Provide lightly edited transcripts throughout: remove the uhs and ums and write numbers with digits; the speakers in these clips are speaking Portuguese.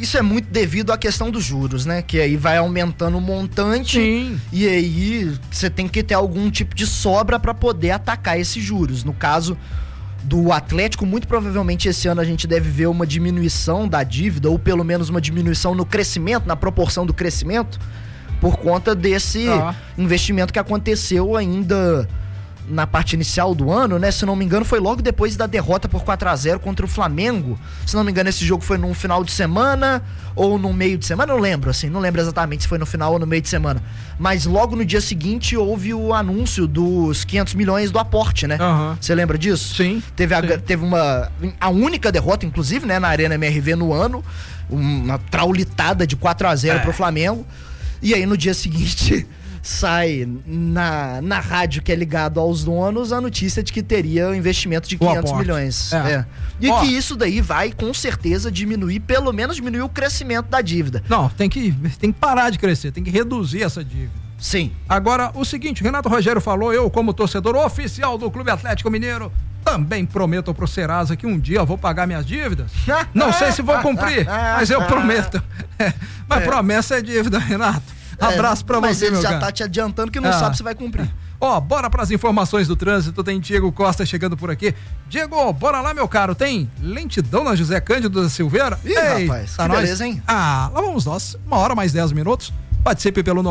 Isso é muito devido à questão dos juros, né? Que aí vai aumentando o montante. Sim. E aí você tem que ter algum tipo de sobra para poder atacar esses juros. No caso do Atlético, muito provavelmente esse ano a gente deve ver uma diminuição da dívida, ou pelo menos uma diminuição no crescimento, na proporção do crescimento, por conta desse investimento que aconteceu ainda na parte inicial do ano, né? Se não me engano, foi logo depois da derrota por 4-0 contra o Flamengo. Se não me engano, esse jogo foi num final de semana ou no meio de semana, não lembro exatamente se foi no final ou no meio de semana. Mas logo no dia seguinte houve o anúncio dos 500 milhões do aporte, né? Você lembra disso? Sim. Teve a única derrota, inclusive, né, na Arena MRV no ano, uma traulitada de 4-0 pro Flamengo. E aí no dia seguinte sai na rádio que é ligado aos donos a notícia de que teria um investimento de 500 milhões. E que isso daí vai com certeza diminuir, pelo menos diminuir o crescimento da dívida. Não, tem que parar de crescer, tem que reduzir essa dívida. Sim. Agora, o seguinte, o Renato Rogério falou, eu como torcedor oficial do Clube Atlético Mineiro, também prometo pro Serasa que um dia eu vou pagar minhas dívidas. Não sei se vou cumprir, mas eu prometo. Mas promessa é dívida, Renato. Abraço pra você, meu cara. Mas ele já tá te adiantando que não sabe se vai cumprir. Bora pras informações do trânsito, tem Diego Costa chegando por aqui. Diego, bora lá, meu caro, tem lentidão na José Cândido da Silveira? Ih, rapaz, que beleza, hein? Lá vamos nós, 1h mais 10. Participe pelo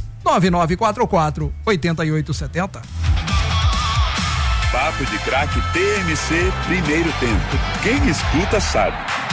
99944-8870. Papo de Craque TMC, primeiro tempo. Quem escuta sabe.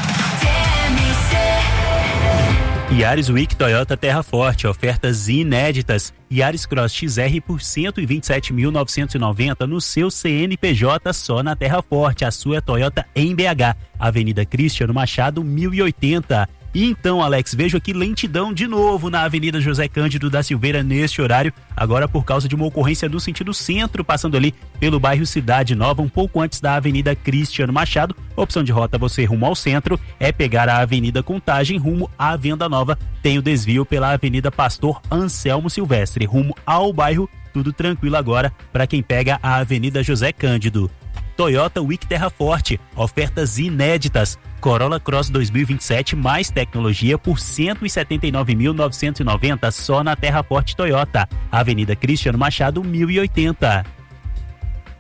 Yaris Week Toyota Terra Forte, ofertas inéditas. Yaris Cross XR por 127.990 no seu CNPJ só na Terra Forte, a sua Toyota em BH, Avenida Cristiano Machado 1080. E então, Alex, vejo aqui lentidão de novo na Avenida José Cândido da Silveira neste horário, agora por causa de uma ocorrência no sentido centro, passando ali pelo bairro Cidade Nova, um pouco antes da Avenida Cristiano Machado. Opção de rota você rumo ao centro é pegar a Avenida Contagem rumo à Venda Nova, tem o desvio pela Avenida Pastor Anselmo Silvestre, rumo ao bairro, tudo tranquilo agora para quem pega a Avenida José Cândido. Toyota Week Terra Forte, ofertas inéditas. Corolla Cross 2027 mais tecnologia por 179.990 só na Terra Forte Toyota, Avenida Cristiano Machado 1080.